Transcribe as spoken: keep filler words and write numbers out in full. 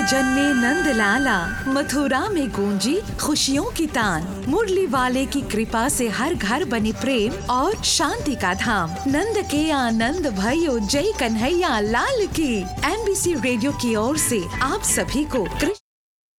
जन्मे नंद लाला, मथुरा में गूंजी खुशियों की तान। मुरली वाले की कृपा से हर घर बने प्रेम और शांति का धाम। नंद के आनंद भयो, जय कन्हैया लाल की। एमबीसी रेडियो की ओर से आप सभी को